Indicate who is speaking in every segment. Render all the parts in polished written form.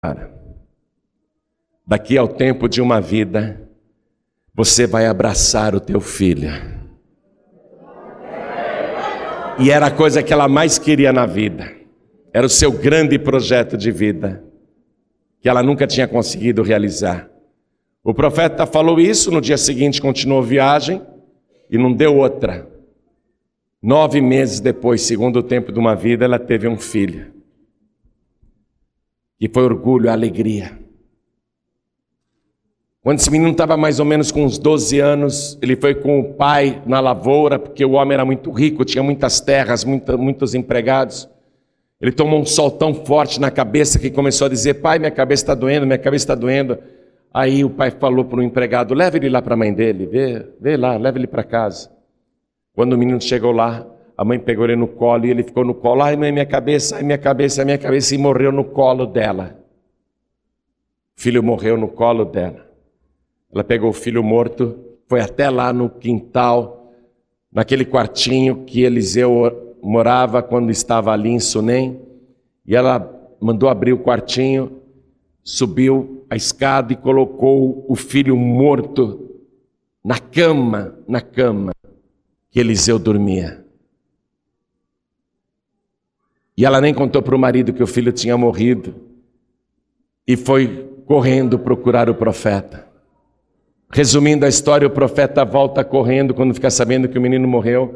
Speaker 1: Daqui ao tempo de uma vida, você vai abraçar o teu filho. E era a coisa que ela mais queria na vida. Era o seu grande projeto de vida, que ela nunca tinha conseguido realizar. O profeta falou isso, no dia seguinte continuou a viagem e não deu outra. 9 meses depois, segundo o tempo de uma vida, ela teve um filho. E foi orgulho, alegria. Quando esse menino estava mais ou menos com uns 12 anos, ele foi com o pai na lavoura, porque o homem era muito rico, tinha muitas terras, muitos empregados. Ele tomou um sol tão forte na cabeça que começou a dizer: pai, minha cabeça está doendo, minha cabeça está doendo. Aí o pai falou para o empregado: leve ele lá para a mãe dele, vê lá, leve ele para casa. Quando o menino chegou lá, a mãe pegou ele no colo e ele ficou no colo. Ai, mãe, minha cabeça, ai, minha cabeça, ai, minha cabeça. E morreu no colo dela. O filho morreu no colo dela. Ela pegou o filho morto, foi até lá no quintal, naquele quartinho que Eliseu morava quando estava ali em Sunem. E ela mandou abrir o quartinho, subiu a escada e colocou o filho morto na cama que Eliseu dormia. E ela nem contou para o marido que o filho tinha morrido e foi correndo procurar o profeta. Resumindo a história, o profeta volta correndo quando fica sabendo que o menino morreu.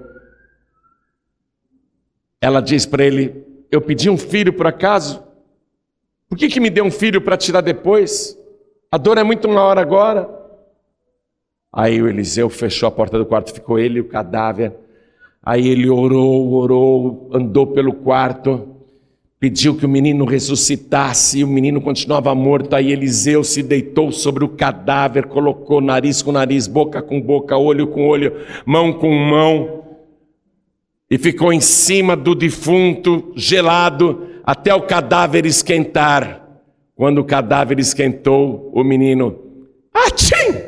Speaker 1: Ela diz para ele: eu pedi um filho por acaso? Por que me deu um filho para tirar depois? A dor é muito maior agora. Aí o Eliseu fechou a porta do quarto, ficou ele e o cadáver. Aí ele orou, andou pelo quarto, pediu que o menino ressuscitasse, e o menino continuava morto. Aí Eliseu se deitou sobre o cadáver, colocou nariz com nariz, boca com boca, olho com olho, mão com mão, e ficou em cima do defunto, gelado, até o cadáver esquentar. Quando o cadáver esquentou, o menino, atchim!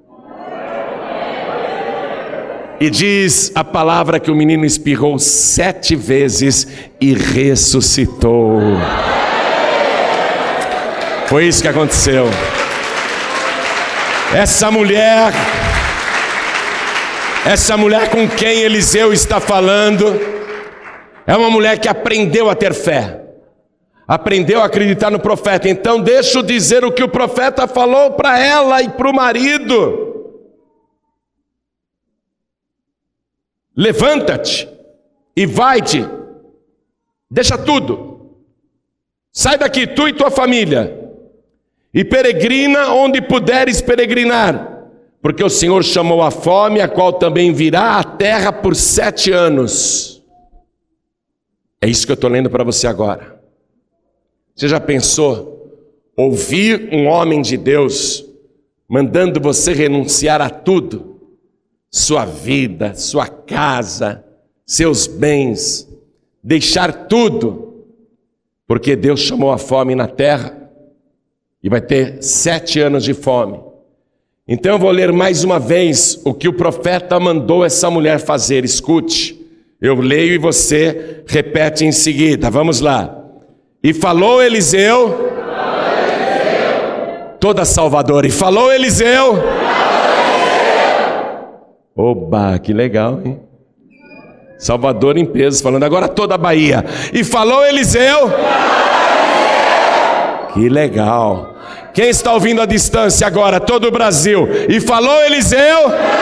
Speaker 1: E diz a palavra que o menino espirrou 7 vezes e ressuscitou. Foi isso que aconteceu. Essa mulher com quem Eliseu está falando, é uma mulher que aprendeu a ter fé, aprendeu a acreditar no profeta. Então deixa eu dizer o que o profeta falou para ela e para o marido: levanta-te e vai-te, deixa tudo, sai daqui, tu e tua família, e peregrina onde puderes peregrinar, porque o Senhor chamou a fome, a qual também virá à terra por 7 anos. É isso que eu estou lendo para você agora. Você já pensou ouvir um homem de Deus mandando você renunciar a tudo? Sua vida, sua casa, seus bens, deixar tudo, porque Deus chamou a fome na terra e vai ter 7 anos de fome. Então eu vou ler mais uma vez o que o profeta mandou essa mulher fazer. Escute, eu leio e você repete em seguida. Vamos lá. E falou Eliseu, toda Salvador, e falou Eliseu. Oba, que legal, hein? Salvador em peso, falando agora toda a Bahia. E falou Eliseu. Que legal. Quem está ouvindo à distância agora? Todo o Brasil. E falou Eliseu.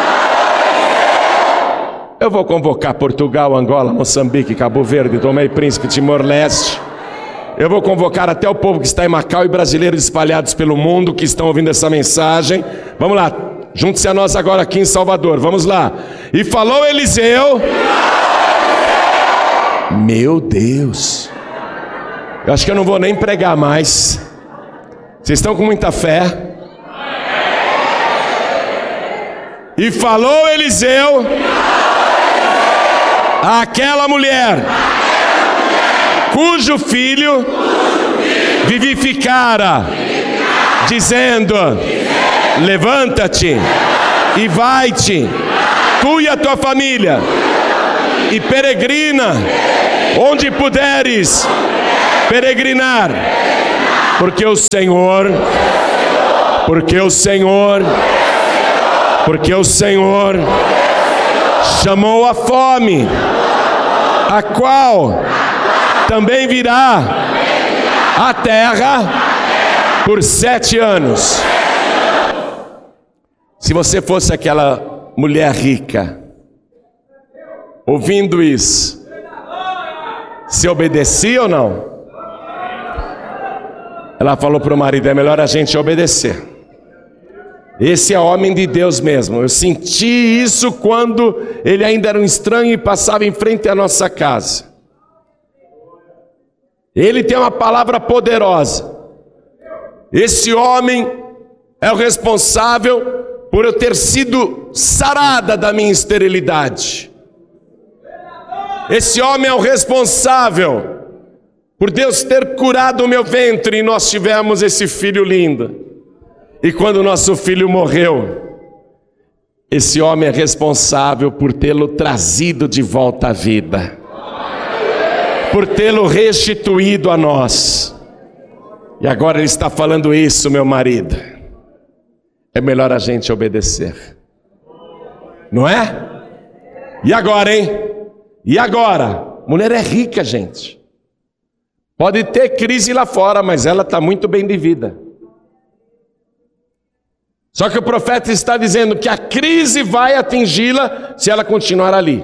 Speaker 1: Eu vou convocar Portugal, Angola, Moçambique, Cabo Verde, Tomé e Príncipe, Timor-Leste. Eu vou convocar até o povo que está em Macau e brasileiros espalhados pelo mundo que estão ouvindo essa mensagem. Vamos lá, junte-se a nós agora aqui em Salvador. Vamos lá. E falou Eliseu. Meu Deus. Eu acho que eu não vou nem pregar mais. Vocês estão com muita fé? E falou Eliseu àquela mulher cujo filho vivificara, dizendo: levanta-te e vai-te, tu e a tua família, e peregrina onde puderes peregrinar. Porque o Senhor chamou a fome, a qual também virá a terra por 7 anos. Se você fosse aquela mulher rica, ouvindo isso, se obedecia ou não? Ela falou para o marido: é melhor a gente obedecer. Esse é homem de Deus mesmo. Eu senti isso quando ele ainda era um estranho e passava em frente à nossa casa. Ele tem uma palavra poderosa. Esse homem é o responsável por eu ter sido sarada da minha esterilidade. Esse homem é o responsável por Deus ter curado o meu ventre e nós tivemos esse filho lindo. E quando o nosso filho morreu, esse homem é responsável por tê-lo trazido de volta à vida, por tê-lo restituído a nós. E agora ele está falando isso, meu marido. É melhor a gente obedecer, não é? E agora, hein? E agora? Mulher é rica, gente. Pode ter crise lá fora, mas ela está muito bem de vida. Só que o profeta está dizendo que a crise vai atingi-la se ela continuar ali.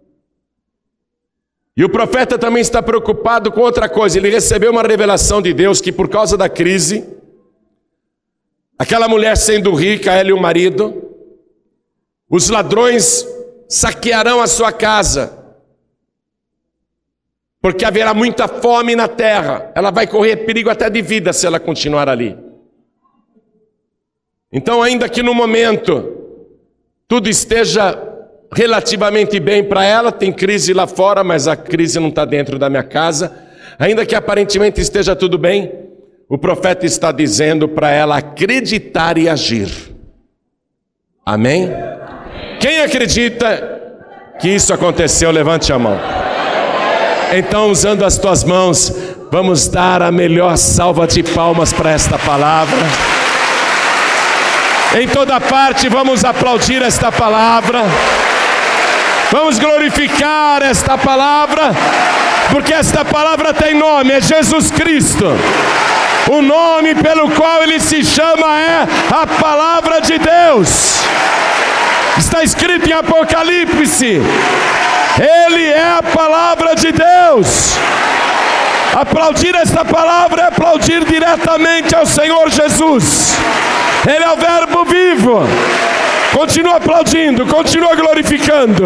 Speaker 1: E o profeta também está preocupado com outra coisa. Ele recebeu uma revelação de Deus que por causa da crise, aquela mulher sendo rica, ela e o marido, os ladrões saquearão a sua casa, porque haverá muita fome na terra. Ela vai correr perigo até de vida se ela continuar ali. Então, ainda que no momento tudo esteja relativamente bem para ela, tem crise lá fora, mas a crise não está dentro da minha casa, ainda que aparentemente esteja tudo bem, o profeta está dizendo para ela acreditar e agir. Amém? Quem acredita que isso aconteceu, levante a mão. Então, usando as tuas mãos, vamos dar a melhor salva de palmas para esta palavra. Em toda parte vamos aplaudir esta palavra, vamos glorificar esta palavra, porque esta palavra tem nome, é Jesus Cristo. O nome pelo qual ele se chama é a palavra de Deus. Está escrito em Apocalipse, ele é a palavra de Deus. Aplaudir esta palavra é aplaudir diretamente ao Senhor Jesus. Ele é o verbo vivo. Continua aplaudindo, continua glorificando.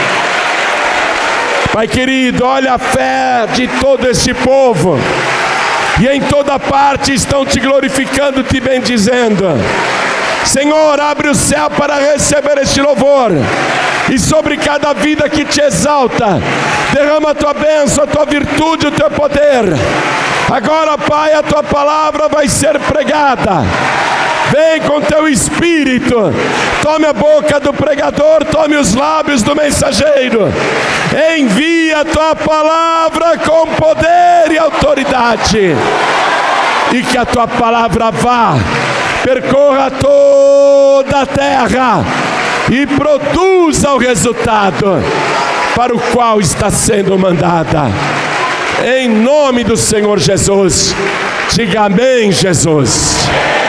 Speaker 1: Pai querido, olha a fé de todo este povo, e em toda parte estão te glorificando, te bendizendo. Senhor, abre o céu para receber este louvor, e sobre cada vida que te exalta, derrama a tua bênção, a tua virtude, o teu poder. Agora, Pai, a tua palavra vai ser pregada. Vem com teu espírito, tome a boca do pregador, tome os lábios do mensageiro. Envia a tua palavra com poder e autoridade, e que a tua palavra vá, percorra toda a terra e produza o resultado para o qual está sendo mandada. Em nome do Senhor Jesus, diga amém, Jesus.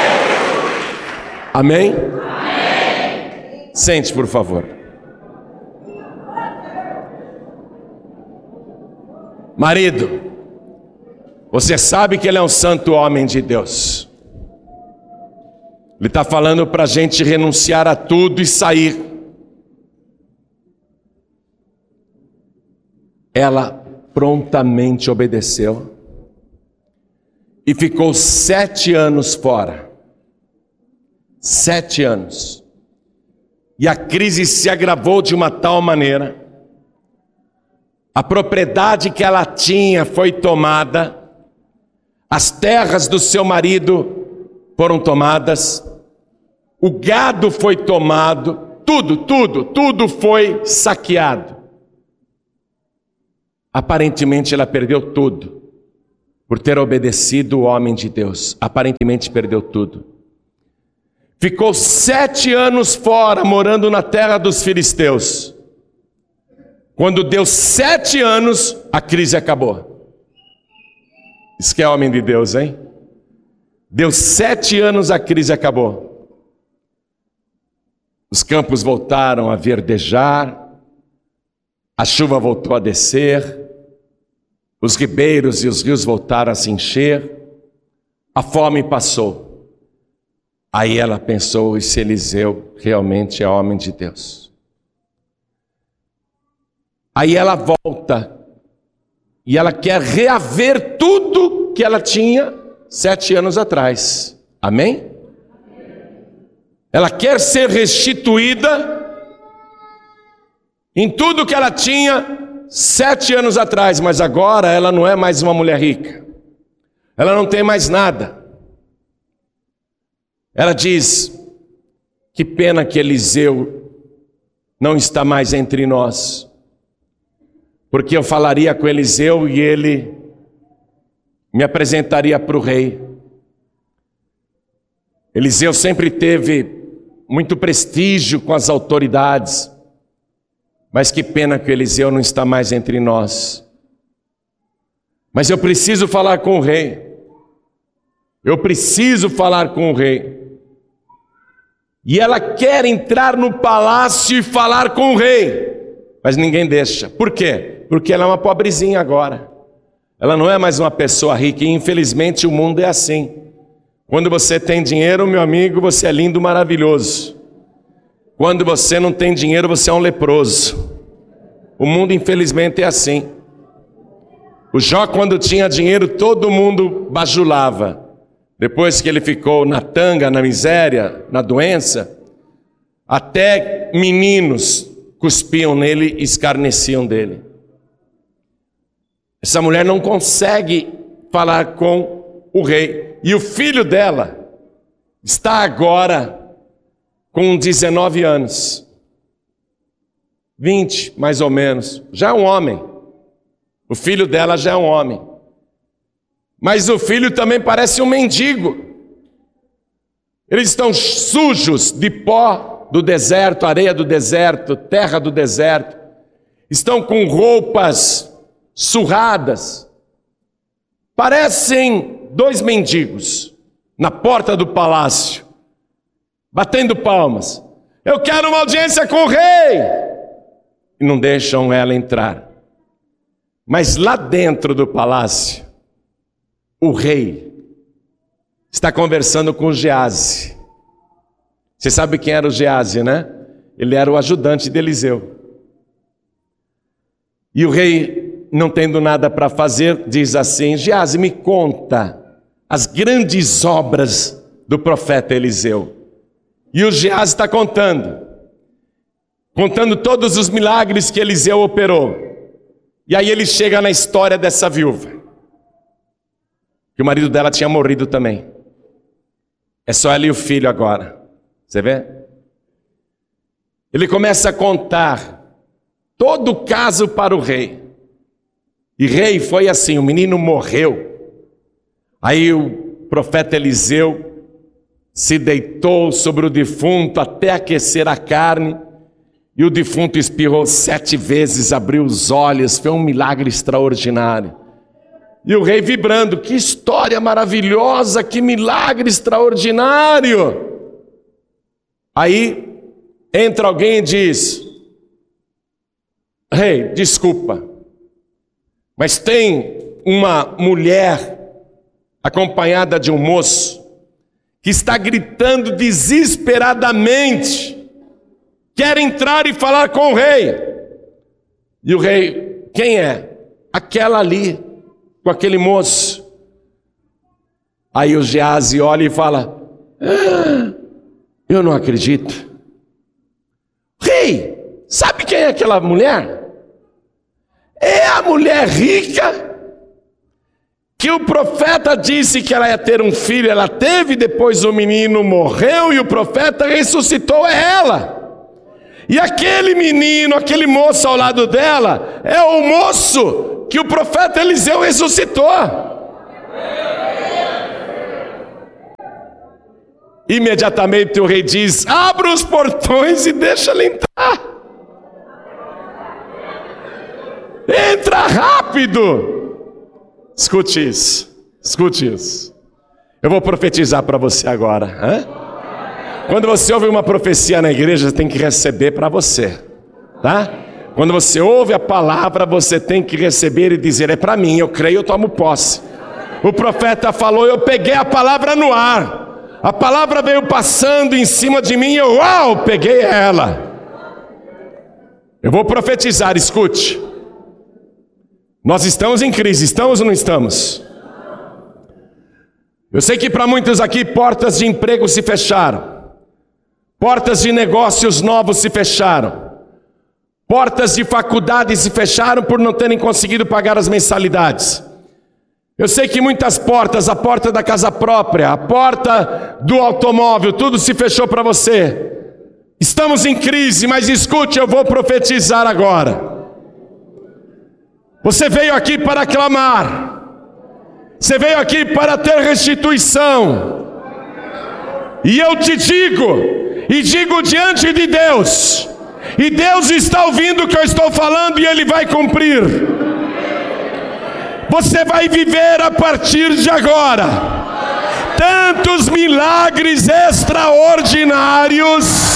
Speaker 1: Amém? Amém. Sente, por favor. Marido, você sabe que ele é um santo homem de Deus. Ele está falando para a gente renunciar a tudo e sair. Ela prontamente obedeceu e ficou 7 anos fora. 7 anos. E a crise se agravou de uma tal maneira. A propriedade que ela tinha foi tomada. As terras do seu marido foram tomadas. O gado foi tomado. Tudo foi saqueado. Aparentemente ela perdeu tudo. por ter obedecido o homem de Deus. Aparentemente perdeu tudo. Ficou 7 anos fora, morando na terra dos filisteus. Quando deu 7 anos, a crise acabou. Isso que é homem de Deus, hein? Deu 7 anos, a crise acabou. Os campos voltaram a verdejar, a chuva voltou a descer, os ribeiros e os rios voltaram a se encher, a fome passou. Aí ela pensou, esse Eliseu realmente é homem de Deus. Aí ela volta, e ela quer reaver tudo que ela tinha 7 anos atrás. Amém? Ela quer ser restituída em tudo que ela tinha 7 anos atrás, mas agora ela não é mais uma mulher rica. Ela não tem mais nada. Ela diz, que pena que Eliseu não está mais entre nós, porque eu falaria com Eliseu e ele me apresentaria para o rei. Eliseu sempre teve muito prestígio com as autoridades, mas que pena que Eliseu não está mais entre nós. Mas eu preciso falar com o rei. Eu preciso falar com o rei. E ela quer entrar no palácio e falar com o rei, mas ninguém deixa. Por quê? Porque ela é uma pobrezinha agora. Ela não é mais uma pessoa rica, e infelizmente o mundo é assim. Quando você tem dinheiro, meu amigo, você é lindo, maravilhoso. Quando você não tem dinheiro, você é um leproso. O mundo infelizmente é assim. O Jó, quando tinha dinheiro, todo mundo bajulava. Depois que ele ficou na tanga, na miséria, na doença, até meninos cuspiam nele e escarneciam dele. Essa mulher não consegue falar com o rei. E o filho dela está agora com 19 anos. 20, mais ou menos. Já é um homem. O filho dela já é um homem. Mas o filho também parece um mendigo. Eles estão sujos de pó do deserto, areia do deserto, terra do deserto. Estão com roupas surradas. Parecem 2 mendigos na porta do palácio, batendo palmas. Eu quero uma audiência com o rei. E não deixam ela entrar. Mas lá dentro do palácio, o rei está conversando com o Geazi. Você sabe quem era o Geazi, né? Ele era o ajudante de Eliseu. E o rei, não tendo nada para fazer, diz assim: Geazi, me conta as grandes obras do profeta Eliseu. E o Geazi está contando todos os milagres que Eliseu operou. E aí ele chega na história dessa viúva, que o marido dela tinha morrido também. É só ela e o filho agora. Você vê? Ele começa a contar todo o caso para o rei. E rei, foi assim, o menino morreu. Aí o profeta Eliseu se deitou sobre o defunto até aquecer a carne. E o defunto espirrou 7 vezes, abriu os olhos. Foi um milagre extraordinário. E o rei vibrando, que história maravilhosa, que milagre extraordinário. Aí entra alguém e diz: rei, desculpa, mas tem uma mulher acompanhada de um moço que está gritando desesperadamente, quer entrar e falar com o rei. E o rei, quem é? Aquela ali, com aquele moço. Aí o Geazi olha e fala: eu não acredito. Rei, sabe quem é aquela mulher? É a mulher rica que o profeta disse que ela ia ter um filho. Ela teve, depois o menino morreu e o profeta ressuscitou. É ela. E aquele menino, aquele moço ao lado dela, é o moço que o profeta Eliseu ressuscitou. Imediatamente o rei diz: abra os portões e deixa ela entrar. Entra rápido. Escute isso, escute isso. Eu vou profetizar para você agora. Quando você ouve uma profecia na igreja, você tem que receber para você, tá? Quando você ouve a palavra, você tem que receber e dizer: é para mim, eu creio, eu tomo posse. O profeta falou, eu peguei a palavra no ar. A palavra veio passando em cima de mim e eu, peguei ela. Eu vou profetizar, escute. Nós estamos em crise, estamos ou não estamos? Eu sei que para muitos aqui portas de emprego se fecharam. Portas de negócios novos se fecharam. Portas de faculdade se fecharam por não terem conseguido pagar as mensalidades. Eu sei que muitas portas, a porta da casa própria, a porta do automóvel, tudo se fechou para você. Estamos em crise, mas escute, eu vou profetizar agora. Você veio aqui para clamar. Você veio aqui para ter restituição. E eu te digo, e digo diante de Deus, e Deus está ouvindo o que eu estou falando e Ele vai cumprir. Você vai viver a partir de agora tantos milagres extraordinários,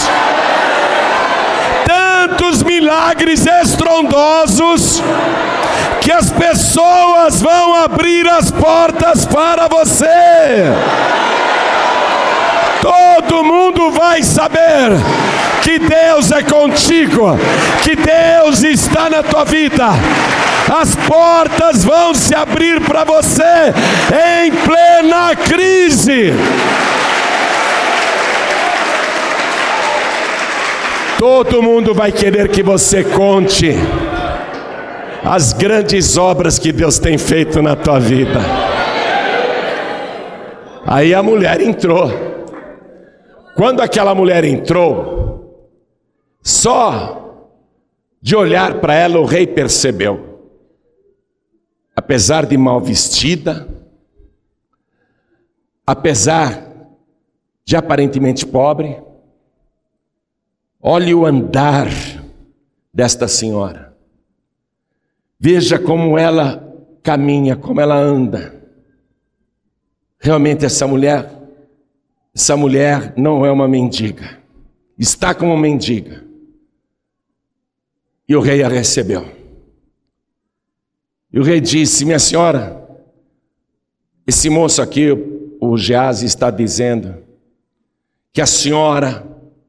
Speaker 1: tantos milagres estrondosos, que as pessoas vão abrir as portas para você. Todo mundo vai saber que Deus é contigo, que Deus está na tua vida. As portas vão se abrir para você em plena crise. Todo mundo vai querer que você conte as grandes obras que Deus tem feito na tua vida. Aí a mulher entrou. Quando aquela mulher entrou, só de olhar para ela o rei percebeu. Apesar de mal vestida, apesar de aparentemente pobre, olhe o andar desta senhora. Veja como ela caminha, como ela anda. Realmente essa mulher não é uma mendiga. Está como mendiga. E o rei a recebeu. E o rei disse: minha senhora, esse moço aqui, o Geazi, está dizendo que a senhora,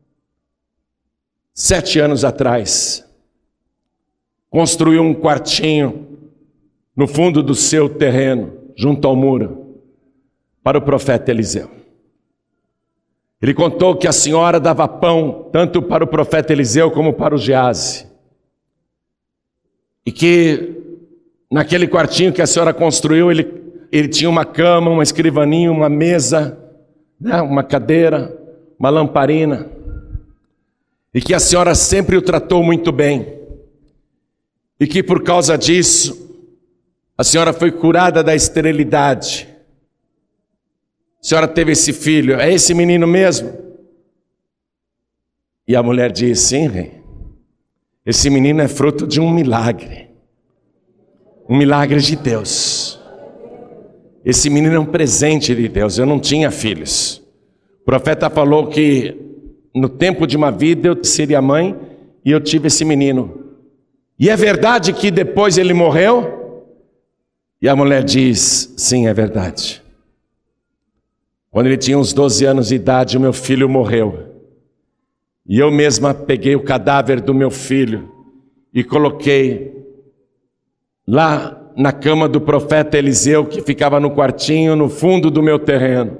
Speaker 1: 7 anos atrás, construiu um quartinho no fundo do seu terreno, junto ao muro, para o profeta Eliseu. Ele contou que a senhora dava pão tanto para o profeta Eliseu como para o Geazi. E que naquele quartinho que a senhora construiu, ele tinha uma cama, uma escrivaninha, uma mesa, né, uma cadeira, uma lamparina. E que a senhora sempre o tratou muito bem. E que por causa disso, a senhora foi curada da esterilidade. A senhora teve esse filho, é esse menino mesmo? E a mulher disse: sim, rei, esse menino é fruto de um milagre de Deus. Esse menino é um presente de Deus. Eu não tinha filhos. O profeta falou que no tempo de uma vida eu seria mãe e eu tive esse menino. E é verdade que depois ele morreu? E a mulher diz: sim, é verdade. Quando ele tinha uns 12 anos de idade, o meu filho morreu. E eu mesma peguei o cadáver do meu filho e coloquei lá na cama do profeta Eliseu, que ficava no quartinho, no fundo do meu terreno.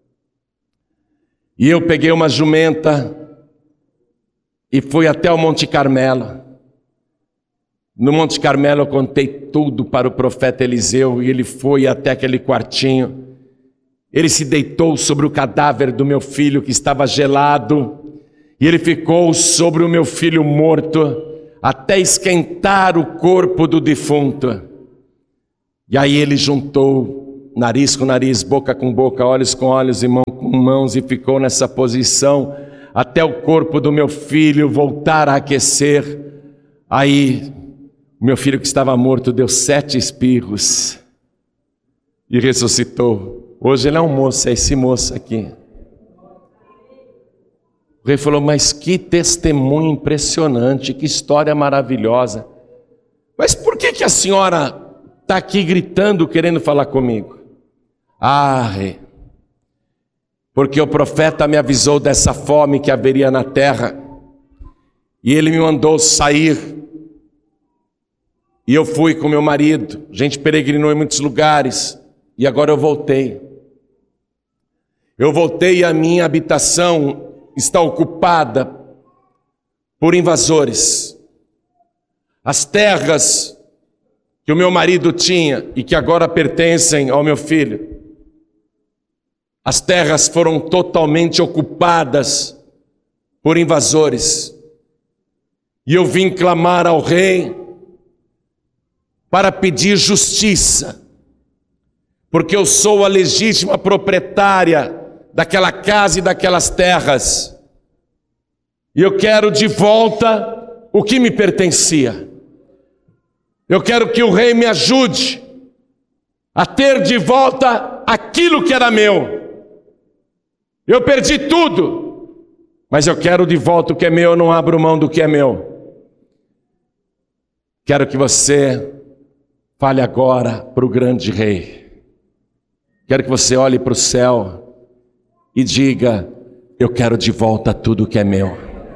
Speaker 1: E eu peguei uma jumenta e fui até o Monte Carmelo. No Monte Carmelo eu contei tudo para o profeta Eliseu e ele foi até aquele quartinho. Ele se deitou sobre o cadáver do meu filho que estava gelado e ele ficou sobre o meu filho morto até esquentar o corpo do defunto. E aí ele juntou nariz com nariz, boca com boca, olhos com olhos e mão com mãos, e ficou nessa posição até o corpo do meu filho voltar a aquecer. Aí, o meu filho que estava morto deu 7 espirros e ressuscitou. Hoje ele é um moço, é esse moço aqui. O rei falou: mas que testemunho impressionante, que história maravilhosa. Mas por que a senhora está aqui gritando, querendo falar comigo? Ah, rei, porque o profeta me avisou dessa fome que haveria na terra, e ele me mandou sair, e eu fui com meu marido, a gente peregrinou em muitos lugares, e agora eu voltei. Eu voltei e a minha habitação está ocupada por invasores. As terras que o meu marido tinha e que agora pertencem ao meu filho, as terras foram totalmente ocupadas por invasores. E eu vim clamar ao rei para pedir justiça, porque eu sou a legítima proprietária daquela casa e daquelas terras, e eu quero de volta o que me pertencia. Eu quero que o rei me ajude a ter de volta aquilo que era meu. Eu perdi tudo, mas eu quero de volta o que é meu, eu não abro mão do que é meu. Quero que você fale agora para o grande rei. Quero que você olhe para o céu e diga: eu quero de volta tudo que é meu.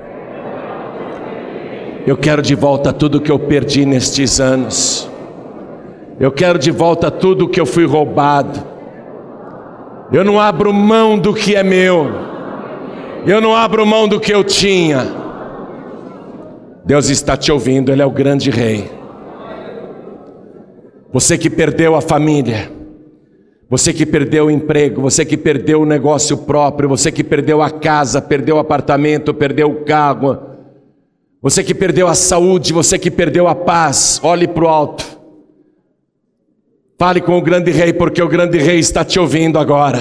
Speaker 1: Eu quero de volta tudo que eu perdi nestes anos. Eu quero de volta tudo que eu fui roubado. Eu não abro mão do que é meu. Eu não abro mão do que eu tinha. Deus está te ouvindo, Ele é o grande rei. Você que perdeu a família, você que perdeu o emprego, você que perdeu o negócio próprio, você que perdeu a casa, perdeu o apartamento, perdeu o carro, você que perdeu a saúde, você que perdeu a paz, olhe para o alto. Fale com o grande rei, porque o grande rei está te ouvindo agora.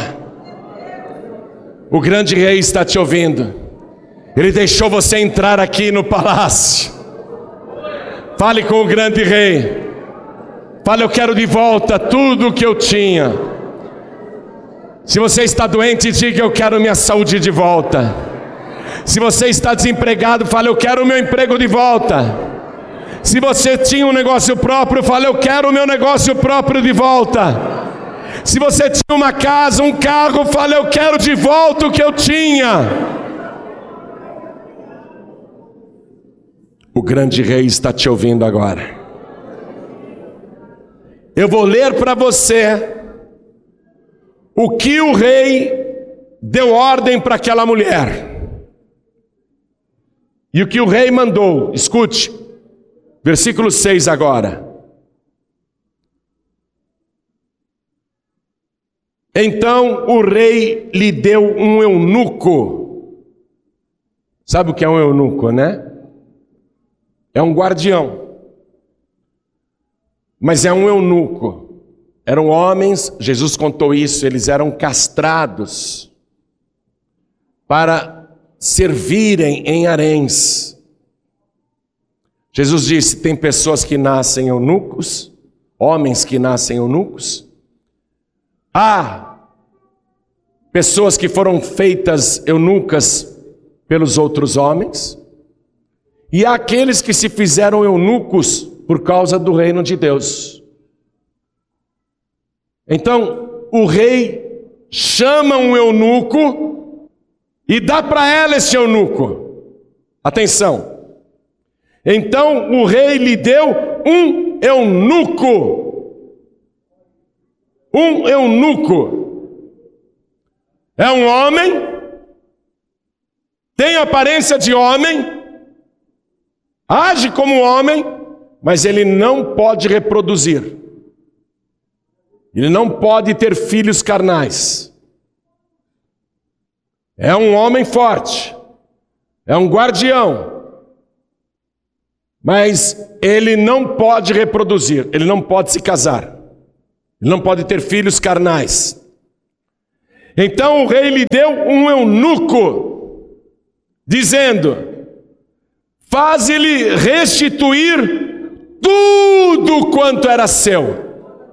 Speaker 1: O grande rei está te ouvindo. Ele deixou você entrar aqui no palácio. Fale com o grande rei. Fale: eu quero de volta tudo o que eu tinha. Se você está doente, diga: eu quero minha saúde de volta. Se você está desempregado, fale: eu quero o meu emprego de volta. Se você tinha um negócio próprio, fale: eu quero o meu negócio próprio de volta. Se você tinha uma casa, um carro, fale: eu quero de volta o que eu tinha. O grande rei está te ouvindo agora. Eu vou ler para você o que o rei deu ordem para aquela mulher. E o que o rei mandou, escute. Versículo 6 agora. Então o rei lhe deu um eunuco. Sabe o que é um eunuco, né? É um guardião. Mas é um eunuco. Eram homens, Jesus contou isso, eles eram castrados para servirem em haréns. Jesus disse: tem pessoas que nascem eunucos, homens que nascem eunucos. Há pessoas que foram feitas eunucas pelos outros homens. E há aqueles que se fizeram eunucos por causa do reino de Deus. Então, o rei chama um eunuco e dá para ela esse eunuco. Atenção. Então o rei lhe deu um eunuco. Um eunuco. É um homem, tem aparência de homem, age como homem, mas ele não pode reproduzir. Ele não pode ter filhos carnais. É um homem forte, é um guardião. Mas ele não pode reproduzir, ele não pode se casar. Ele não pode ter filhos carnais. Então o rei lhe deu um eunuco, dizendo: faze-lhe restituir tudo quanto era seu.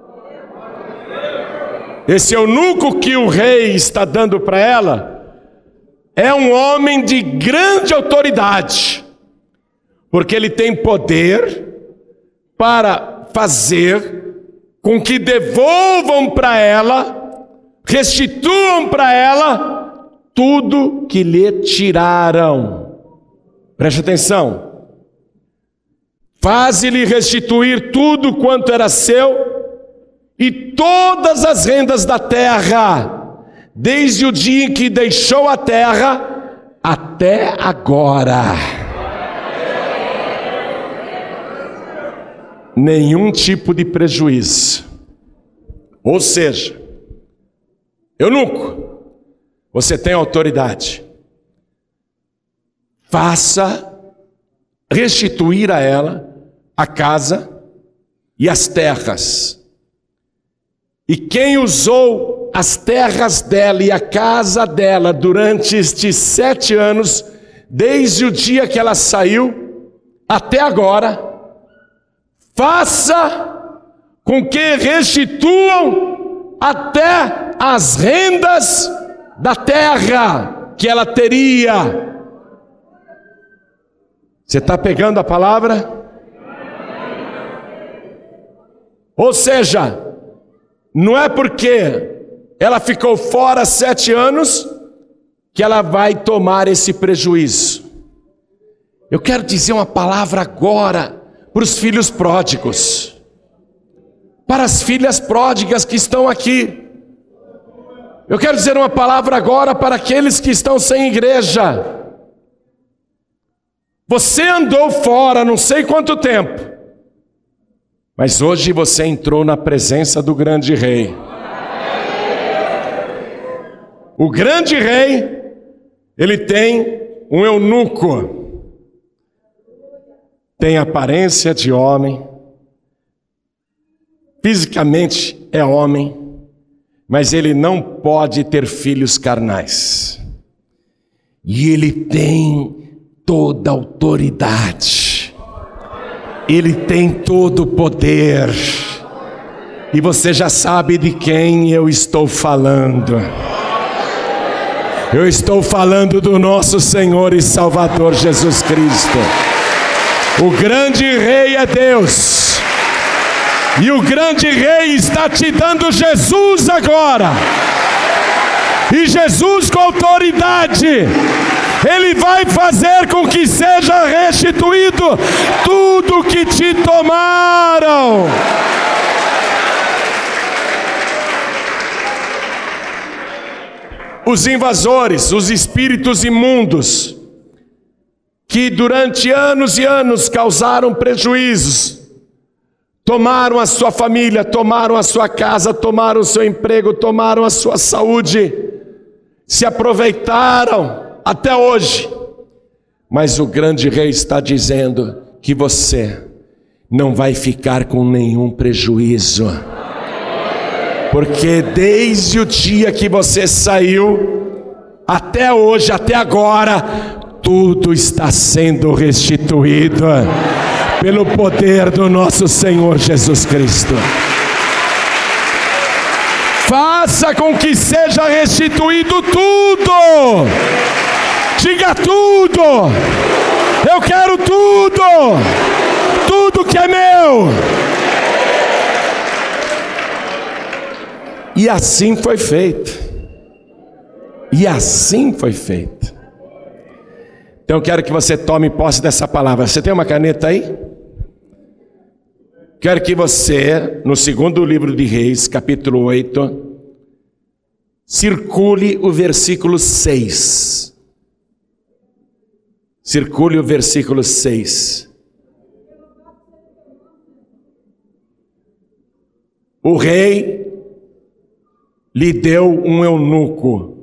Speaker 1: Esse eunuco que o rei está dando para ela é um homem de grande autoridade, porque ele tem poder para fazer com que devolvam para ela, restituam para ela tudo que lhe tiraram. Preste atenção. Faze-lhe restituir tudo quanto era seu e todas as rendas da terra, desde o dia em que deixou a terra até agora. Nenhum tipo de prejuízo. Ou seja, eunuco, você tem autoridade. Faça restituir a ela a casa e as terras. E quem usou as terras dela e a casa dela durante estes 7 anos, desde o dia que ela saiu até agora, faça com que restituam até as rendas da terra que ela teria. Você está pegando a palavra? Ou seja, não é porque ela ficou fora 7 anos que ela vai tomar esse prejuízo. Eu quero dizer uma palavra agora para os filhos pródigos, para as filhas pródigas que estão aqui. Eu quero dizer uma palavra agora para aqueles que estão sem igreja. Você andou fora não sei quanto tempo, mas hoje você entrou na presença do grande rei. O grande rei, ele tem um eunuco, tem aparência de homem, fisicamente é homem, mas ele não pode ter filhos carnais. E ele tem toda a autoridade, ele tem todo o poder, e você já sabe de quem eu estou falando. Eu estou falando do nosso Senhor e Salvador Jesus Cristo. O grande rei é Deus, e o grande rei está te dando Jesus agora, e Jesus com autoridade, Ele vai fazer com que seja restituído tudo que te tomaram. Os invasores, os espíritos imundos, que durante anos e anos causaram prejuízos, tomaram a sua família, tomaram a sua casa, tomaram o seu emprego, tomaram a sua saúde, se aproveitaram até hoje. Mas o grande rei está dizendo que você não vai ficar com nenhum prejuízo, porque desde o dia que você saiu até hoje, até agora, tudo está sendo restituído pelo poder do nosso Senhor Jesus Cristo. Faça com que seja restituído tudo. Diga tudo. Eu quero tudo. Tudo que é meu. E assim foi feito. E assim foi feito. Então eu quero que você tome posse dessa palavra. Você tem uma caneta aí? Quero que você, no 2º livro de Reis, capítulo 8, circule o versículo 6. Circule o versículo 6. O rei lhe deu um eunuco.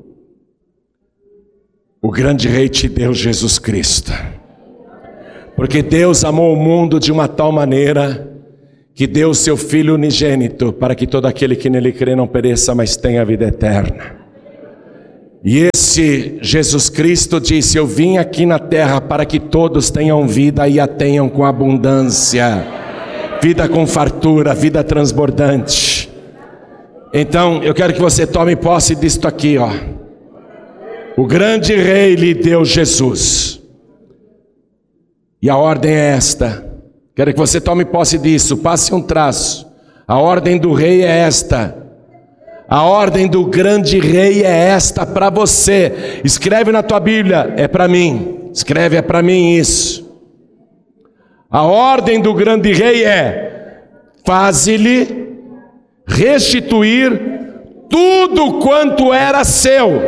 Speaker 1: O grande rei te deu Jesus Cristo. Porque Deus amou o mundo de uma tal maneira que deu o seu Filho unigênito, para que todo aquele que nele crê não pereça, mas tenha vida eterna. E esse Jesus Cristo disse: eu vim aqui na terra para que todos tenham vida e a tenham com abundância, vida com fartura, vida transbordante. Então eu quero que você tome posse disto aqui, ó. O grande rei lhe deu Jesus, e a ordem é esta. Quero que você tome posse disso, passe um traço. A ordem do rei é esta. A ordem do grande rei é esta para você. Escreve na tua Bíblia, é para mim. Escreve, é para mim isso. A ordem do grande rei é: faze-lhe restituir tudo quanto era seu,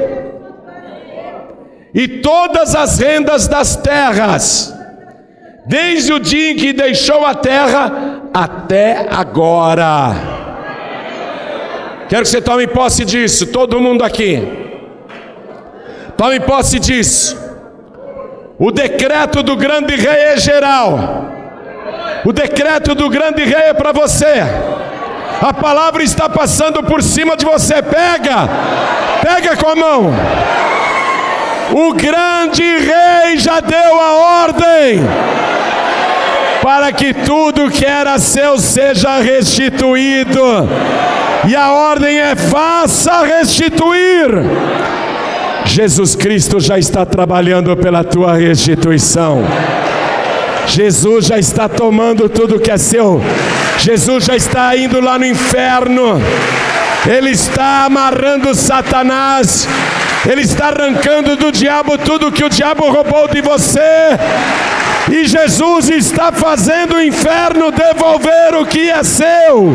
Speaker 1: e todas as rendas das terras, desde o dia em que deixou a terra até agora. Quero que você tome posse disso, todo mundo aqui. Tome posse disso. O decreto do grande rei é geral. O decreto do grande rei é para você. A palavra está passando por cima de você. Pega com a mão. O grande rei já deu a ordem para que tudo que era seu seja restituído. E a ordem é: faça restituir. Jesus Cristo já está trabalhando pela tua restituição. Jesus já está tomando tudo que é seu. Jesus já está indo lá no inferno. Ele está amarrando Satanás. Ele está arrancando do diabo tudo que o diabo roubou de você. E Jesus está fazendo o inferno devolver o que é seu.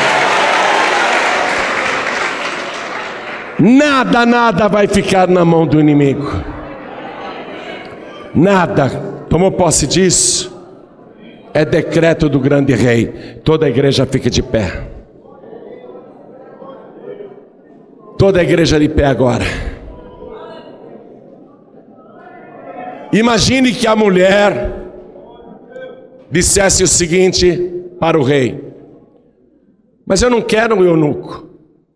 Speaker 1: Nada vai ficar na mão do inimigo. Nada. Tomou posse disso? É decreto do grande rei. Toda a igreja fica de pé. Toda a igreja de pé agora. Imagine que a mulher dissesse o seguinte para o rei: mas eu não quero um eunuco.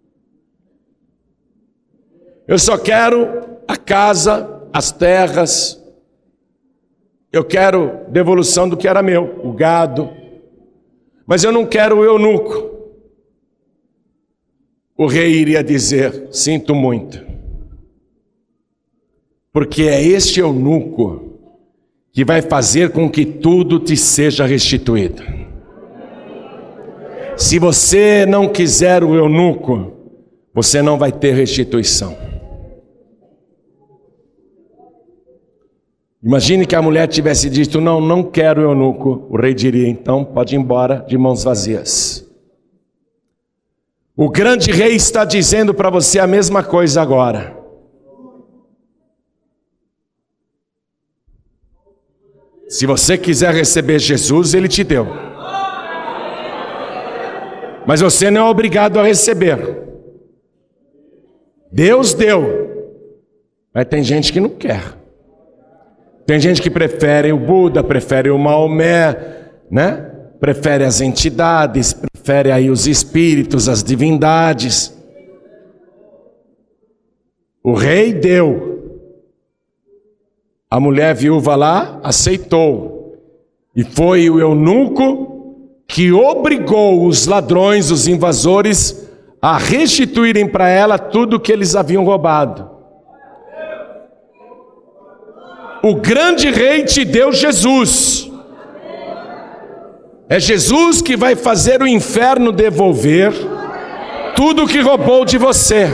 Speaker 1: Eu só quero a casa, as terras. Eu quero devolução do que era meu, o gado. Mas eu não quero o eunuco. O rei iria dizer: sinto muito. Porque é este eunuco que vai fazer com que tudo te seja restituído. Se você não quiser o eunuco, você não vai ter restituição. Imagine que a mulher tivesse dito: não quero eunuco. O rei diria: então pode ir embora de mãos vazias. O grande rei está dizendo para você a mesma coisa agora. Se você quiser receber Jesus, Ele te deu. Mas você não é obrigado a receber. Deus deu. Mas tem gente que não quer. Tem gente que prefere o Buda, prefere o Maomé, né? Prefere as entidades, prefere aí os espíritos, as divindades. O rei deu. A mulher viúva lá aceitou. E foi o eunuco que obrigou os ladrões, os invasores, a restituírem para ela tudo que eles haviam roubado. O grande rei te deu Jesus. É Jesus que vai fazer o inferno devolver tudo que roubou de você.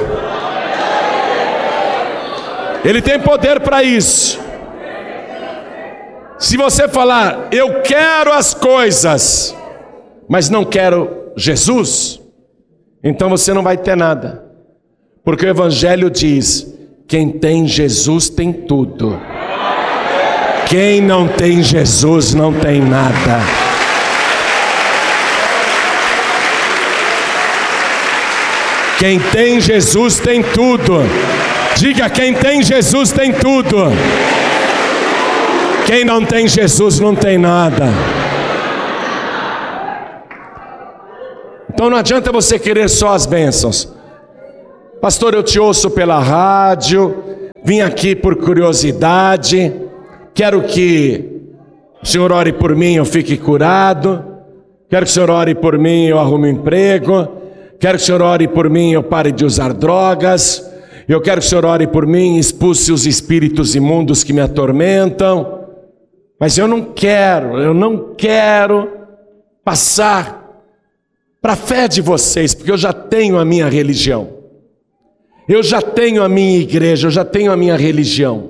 Speaker 1: Ele tem poder para isso. Se você falar: eu quero as coisas, mas não quero Jesus, então você não vai ter nada. Porque o Evangelho diz: quem tem Jesus tem tudo. Quem não tem Jesus não tem nada. Quem tem Jesus tem tudo. Diga: quem tem Jesus tem tudo. Quem não tem Jesus não tem nada. Então não adianta você querer só as bênçãos. Pastor, eu te ouço pela rádio, vim aqui por curiosidade, quero que o Senhor ore por mim, eu fique curado, quero que o Senhor ore por mim, eu arrume um emprego, quero que o Senhor ore por mim, eu pare de usar drogas, eu quero que o Senhor ore por mim, expulse os espíritos imundos que me atormentam, mas eu não quero passar para a fé de vocês, porque eu já tenho a minha religião, eu já tenho a minha igreja, eu já tenho a minha religião.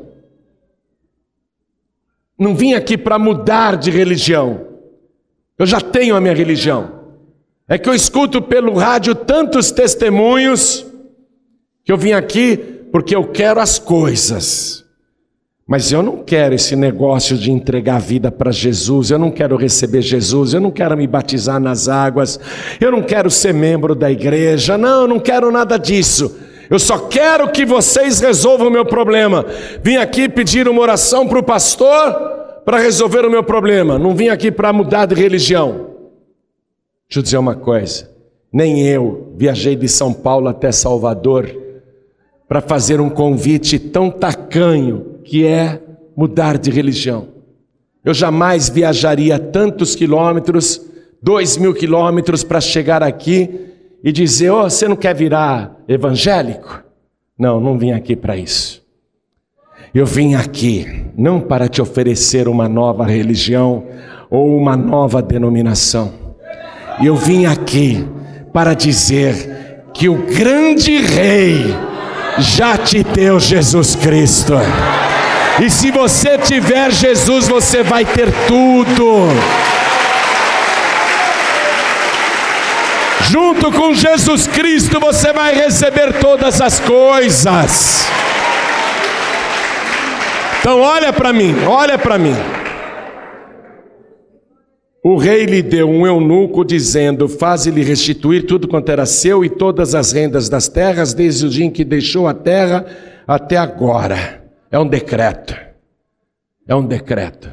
Speaker 1: Não vim aqui para mudar de religião, eu já tenho a minha religião. É que eu escuto pelo rádio tantos testemunhos, que eu vim aqui porque eu quero as coisas, mas eu não quero esse negócio de entregar a vida para Jesus, eu não quero receber Jesus, eu não quero me batizar nas águas, eu não quero ser membro da igreja, não, eu não quero nada disso. Eu só quero que vocês resolvam o meu problema. Vim aqui pedir uma oração para o pastor para resolver o meu problema. Não vim aqui para mudar de religião. Deixa eu dizer uma coisa. Nem eu viajei de São Paulo até Salvador para fazer um convite tão tacanho que é mudar de religião. Eu jamais viajaria tantos quilômetros, 2.000 quilômetros para chegar aqui e dizer, você não quer virar evangélico? Não, não vim aqui para isso. Eu vim aqui não para te oferecer uma nova religião ou uma nova denominação. Eu vim aqui para dizer que o grande Rei já te deu Jesus Cristo. E se você tiver Jesus, você vai ter tudo. Junto com Jesus Cristo você vai receber todas as coisas. Então olha para mim, olha para mim. O rei lhe deu um eunuco dizendo, faze-lhe restituir tudo quanto era seu e todas as rendas das terras, desde o dia em que deixou a terra até agora. É um decreto. É um decreto.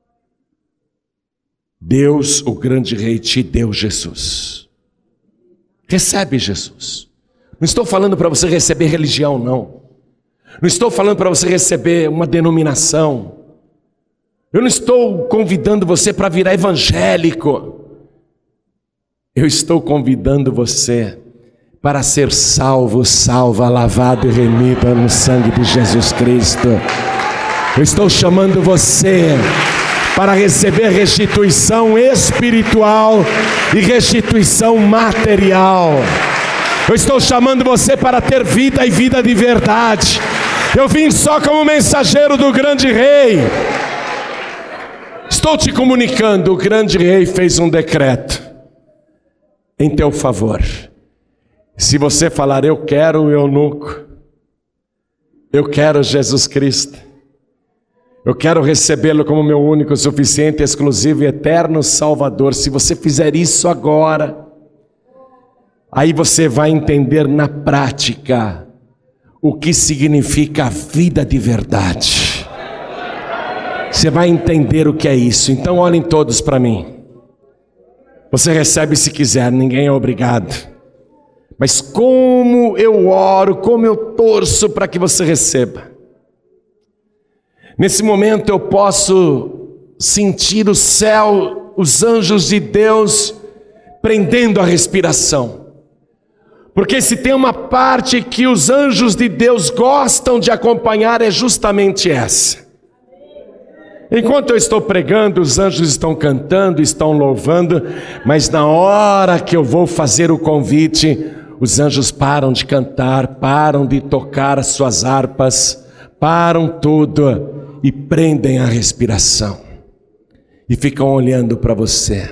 Speaker 1: Deus, o grande rei, te deu Jesus. Recebe Jesus. Não estou falando para você receber religião, não. Não estou falando para você receber uma denominação. Eu não estou convidando você para virar evangélico. Eu estou convidando você para ser salvo, salva, lavado e remida no sangue de Jesus Cristo. Eu estou chamando você para receber restituição espiritual e restituição material. Eu estou chamando você para ter vida e vida de verdade. Eu vim só como mensageiro do grande rei. Estou te comunicando, o grande rei fez um decreto em teu favor. Se você falar, eu quero o eunuco, eu quero Jesus Cristo, eu quero recebê-lo como meu único, suficiente, exclusivo e eterno Salvador. Se você fizer isso agora, aí você vai entender na prática o que significa a vida de verdade. Você vai entender o que é isso. Então olhem todos para mim. Você recebe se quiser, ninguém é obrigado. Mas como eu oro, como eu torço para que você receba. Nesse momento eu posso sentir o céu, os anjos de Deus prendendo a respiração. Porque se tem uma parte que os anjos de Deus gostam de acompanhar, é justamente essa. Enquanto eu estou pregando, os anjos estão cantando, estão louvando, mas na hora que eu vou fazer o convite, os anjos param de cantar, param de tocar as suas harpas, param tudo e prendem a respiração e ficam olhando para você.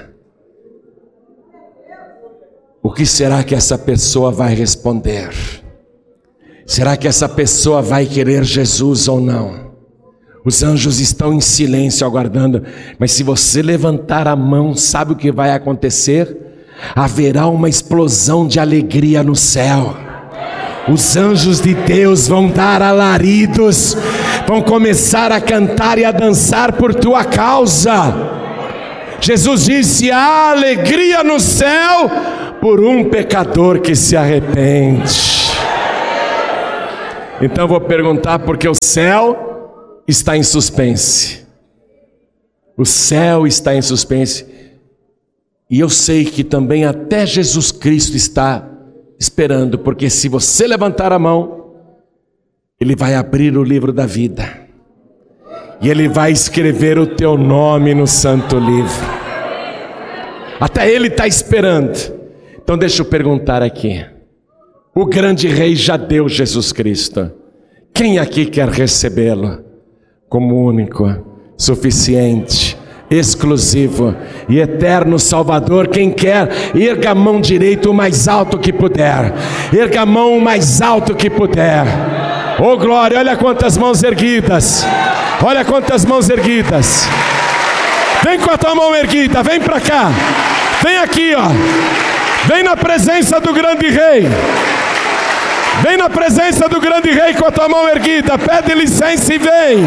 Speaker 1: O que será que essa pessoa vai responder? Será que essa pessoa vai querer Jesus ou não? Os anjos estão em silêncio aguardando, mas se você levantar a mão, sabe o que vai acontecer? Haverá uma explosão de alegria no céu. Os anjos de Deus vão dar alaridos, vão começar a cantar e a dançar por tua causa. Jesus disse: há alegria no céu por um pecador que se arrepende. Então eu vou perguntar, porque o céu está em suspense. O céu está em suspense. E eu sei que também até Jesus Cristo está esperando, porque se você levantar a mão, Ele vai abrir o livro da vida. E Ele vai escrever o teu nome no santo livro. Até Ele está esperando. Então deixa eu perguntar aqui. O grande rei já deu Jesus Cristo. Quem aqui quer recebê-lo como único, suficiente, exclusivo e eterno Salvador? Quem quer, erga a mão direita o mais alto que puder. Erga a mão o mais alto que puder. Oh glória, olha quantas mãos erguidas. Olha quantas mãos erguidas. Vem com a tua mão erguida, vem para cá. Vem aqui, ó. Vem na presença do grande rei. Vem na presença do grande rei com a tua mão erguida. Pede licença e vem.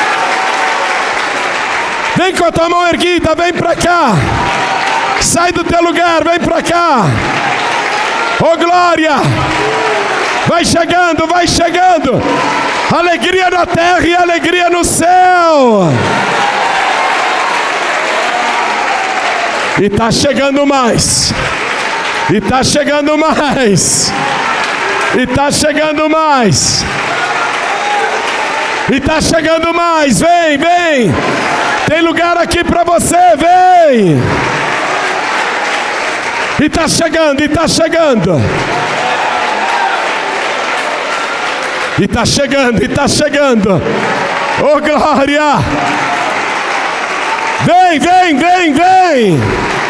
Speaker 1: Vem com a tua mão erguida, vem para cá. Sai do teu lugar, vem para cá. Oh glória. Vai chegando, vai chegando. Alegria na terra e alegria no céu. E está chegando mais. E está chegando mais. E está chegando mais. E está chegando mais. Vem, vem. Tem lugar aqui para você, vem. E está chegando, e está chegando. E está chegando, e está chegando. Oh glória. Vem, vem, vem, vem.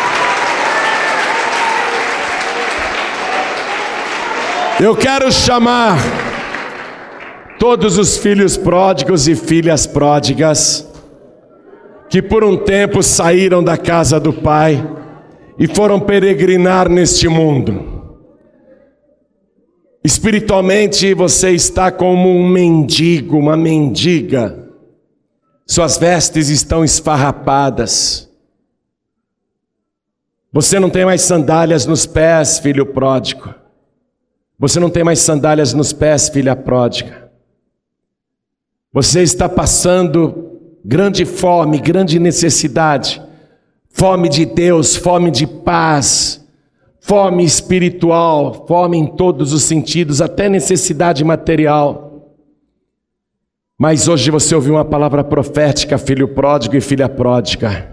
Speaker 1: Eu quero chamar todos os filhos pródigos e filhas pródigas que por um tempo saíram da casa do Pai e foram peregrinar neste mundo. Espiritualmente você está como um mendigo, uma mendiga. Suas vestes estão esfarrapadas. Você não tem mais sandálias nos pés, filho pródigo. Você não tem mais sandálias nos pés, filha pródiga. Você está passando grande fome, grande necessidade. Fome de Deus, fome de paz, fome espiritual, fome em todos os sentidos, até necessidade material. Mas hoje você ouviu uma palavra profética, filho pródigo e filha pródiga.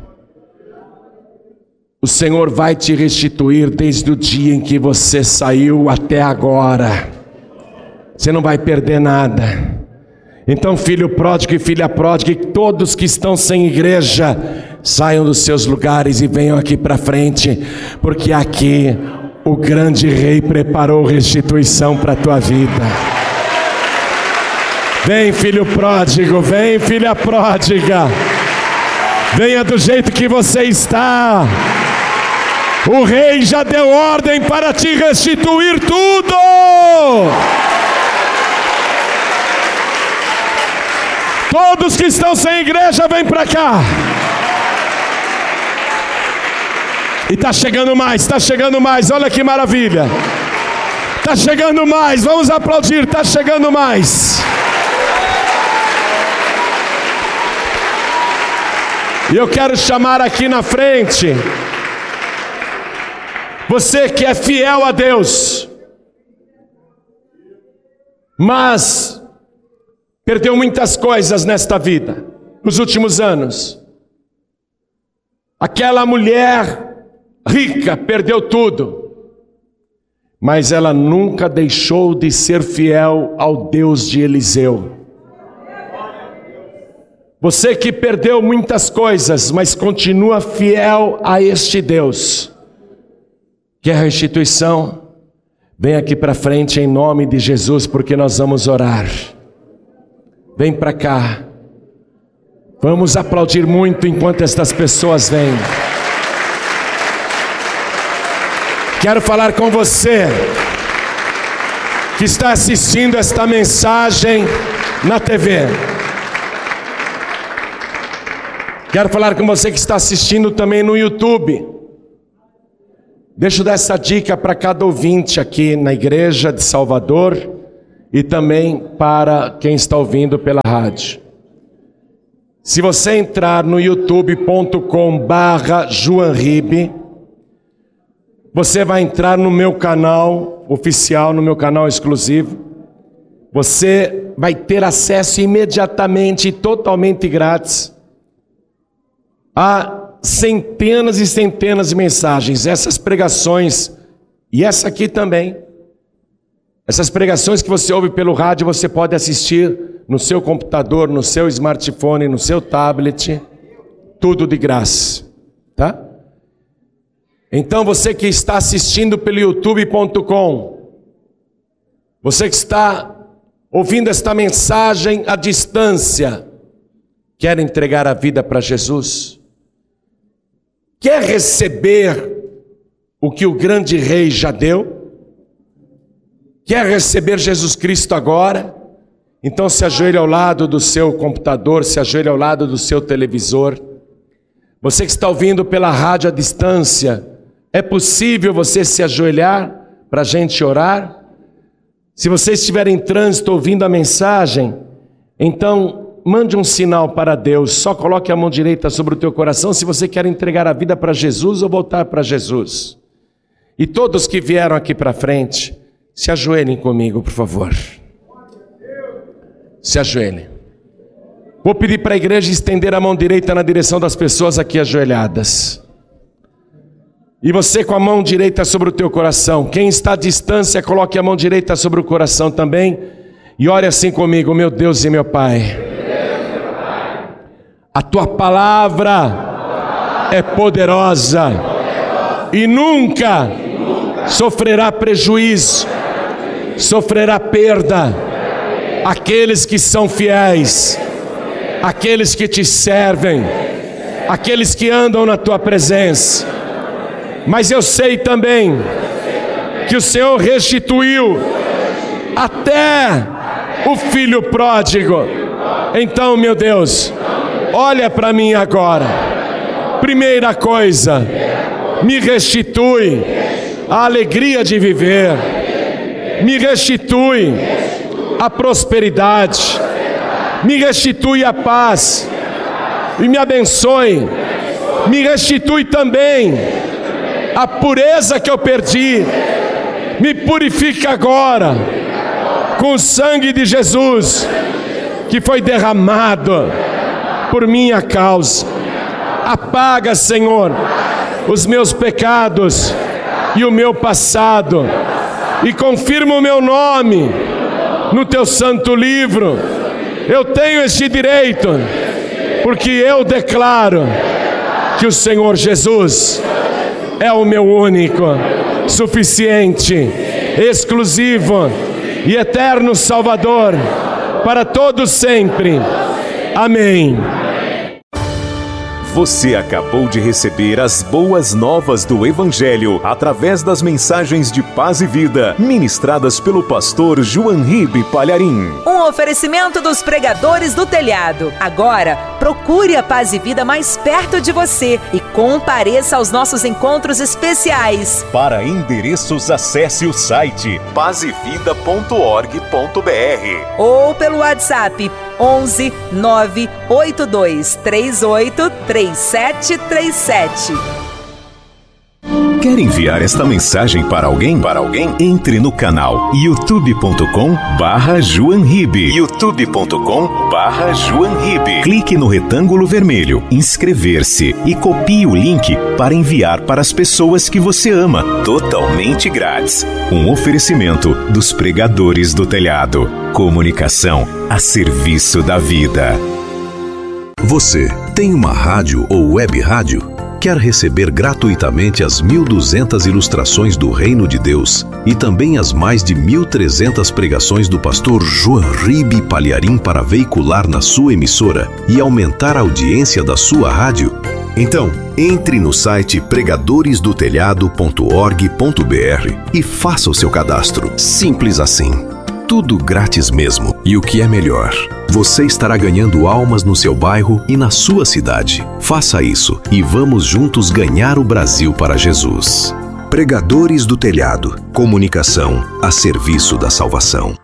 Speaker 1: O Senhor vai te restituir desde o dia em que você saiu até agora. Você não vai perder nada. Então, filho pródigo e filha pródiga, e todos que estão sem igreja, saiam dos seus lugares e venham aqui para frente, porque aqui o grande rei preparou restituição para a tua vida. Vem, filho pródigo, vem, filha pródiga. Venha do jeito que você está. O rei já deu ordem para te restituir tudo. Todos que estão sem igreja, vem para cá. E está chegando mais, olha que maravilha. Está chegando mais, vamos aplaudir, está chegando mais. E eu quero chamar aqui na frente você que é fiel a Deus, mas perdeu muitas coisas nesta vida, nos últimos anos. Aquela mulher rica perdeu tudo, mas ela nunca deixou de ser fiel ao Deus de Eliseu. Você que perdeu muitas coisas, mas continua fiel a este Deus. Quer restituição? Vem aqui para frente em nome de Jesus, porque nós vamos orar. Vem para cá. Vamos aplaudir muito enquanto estas pessoas vêm. Quero falar com você que está assistindo esta mensagem na TV. Quero falar com você que está assistindo também no YouTube. Deixa eu dar essa dica para cada ouvinte aqui na igreja de Salvador e também para quem está ouvindo pela rádio. Se você entrar no youtube.com/JoãoRibe, você vai entrar no meu canal oficial, no meu canal exclusivo. Você vai ter acesso imediatamente e totalmente grátis a centenas e centenas de mensagens. Essas pregações, e essa aqui também, essas pregações que você ouve pelo rádio, você pode assistir no seu computador, no seu smartphone, no seu tablet, tudo de graça, tá? Então você que está assistindo pelo youtube.com, você que está ouvindo esta mensagem à distância, quer entregar a vida para Jesus? Quer receber o que o grande rei já deu? Quer receber Jesus Cristo agora? Então se ajoelhe ao lado do seu computador, se ajoelhe ao lado do seu televisor. Você que está ouvindo pela rádio à distância, é possível você se ajoelhar para a gente orar? Se você estiver em trânsito ouvindo a mensagem, então mande um sinal para Deus. Só coloque a mão direita sobre o teu coração se você quer entregar a vida para Jesus ou voltar para Jesus. E todos que vieram aqui para frente, se ajoelhem comigo, por favor. Se ajoelhem. Vou pedir para a igreja estender a mão direita na direção das pessoas aqui ajoelhadas. E você com a mão direita sobre o teu coração. Quem está à distância, coloque a mão direita sobre o coração também. E ore assim comigo: meu Deus e meu Pai, a tua palavra é poderosa e nunca sofrerá prejuízo, sofrerá perda. Aqueles que são fiéis, aqueles que te servem, aqueles que andam na tua presença. Mas eu sei também que o Senhor restituiu até o filho pródigo. Então, meu Deus, olha para mim agora. Primeira coisa, me restitui a alegria de viver, me restitui a prosperidade, me restitui a paz e me abençoe. Me restitui também a pureza que eu perdi. Me purifica agora com o sangue de Jesus que foi derramado por minha causa. Apaga, Senhor, os meus pecados e o meu passado e confirma o meu nome no teu santo livro. Eu tenho este direito porque eu declaro que o Senhor Jesus é o meu único, suficiente, exclusivo e eterno Salvador para todos sempre. Amém.
Speaker 2: Você acabou de receber as boas novas do Evangelho através das mensagens de paz e vida ministradas pelo pastor JoãoRibe Palharim.
Speaker 3: Um oferecimento dos pregadores do telhado. Agora, procure a Paz e Vida mais perto de você e compareça aos nossos encontros especiais.
Speaker 2: Para endereços, acesse o site pazevida.org.br
Speaker 3: ou pelo WhatsApp 11 982 38 3737.
Speaker 2: Quer enviar esta mensagem para alguém? Entre no canal youtube.com/JoãoRibe. youtube.com/JoãoRibe. Clique no retângulo vermelho, inscrever-se e copie o link para enviar para as pessoas que você ama, totalmente grátis. Um oferecimento dos pregadores do telhado. Comunicação a serviço da vida.
Speaker 4: Você tem uma rádio ou web rádio? Quer receber gratuitamente as 1.200 ilustrações do Reino de Deus e também as mais de 1.300 pregações do pastor JoãoRibe Palharim para veicular na sua emissora e aumentar a audiência da sua rádio? Então, entre no site pregadoresdotelhado.org.br e faça o seu cadastro. Simples assim. Tudo grátis mesmo. E o que é melhor, você estará ganhando almas no seu bairro e na sua cidade. Faça isso e vamos juntos ganhar o Brasil para Jesus. Pregadores do Telhado. Comunicação a serviço da salvação.